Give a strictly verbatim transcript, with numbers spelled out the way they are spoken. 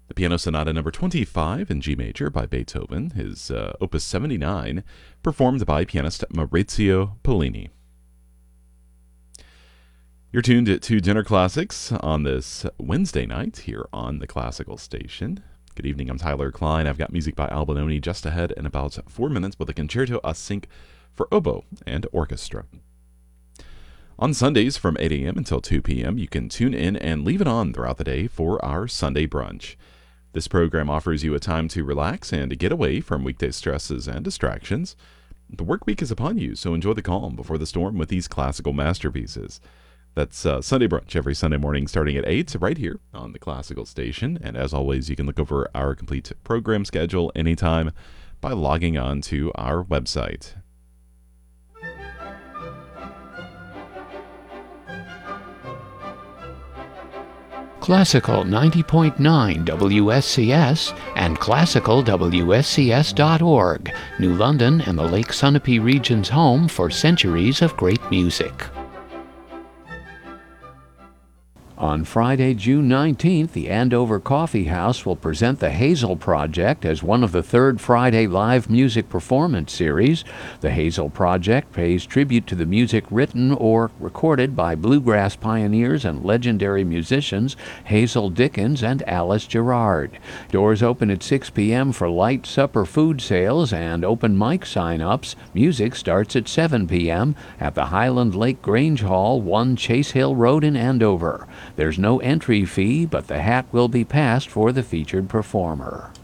The Piano Sonata number twenty-five in G major by Beethoven, his uh, Opus seventy-nine, performed by pianist Maurizio Pollini. You're tuned to Dinner Classics on this Wednesday night here on the Classical Station. Good evening, I'm Tyler Klein. I've got music by Albinoni just ahead in about four minutes with a Concerto a Cinque for oboe and orchestra. On Sundays from eight a.m. until two p.m., you can tune in and leave it on throughout the day for our Sunday brunch. This program offers you a time to relax and to get away from weekday stresses and distractions. The work week is upon you, so enjoy the calm before the storm with these classical masterpieces. That's uh, Sunday Brunch every Sunday morning starting at eight right here on the Classical Station. And as always, you can look over our complete program schedule anytime by logging on to our website. Classical ninety point nine W S C S and classical W S C S dot org, New London and the Lake Sunapee region's home for centuries of great music. On Friday, June nineteenth, the Andover Coffee House will present the Hazel Project as one of the third Friday live music performance series. The Hazel Project pays tribute to the music written or recorded by bluegrass pioneers and legendary musicians Hazel Dickens and Alice Gerrard. Doors open at six p.m. for light supper food sales and open mic sign-ups. Music starts at seven p.m. at the Highland Lake Grange Hall, one Chase Hill Road in Andover. There's no entry fee, but the hat will be passed for the featured performer.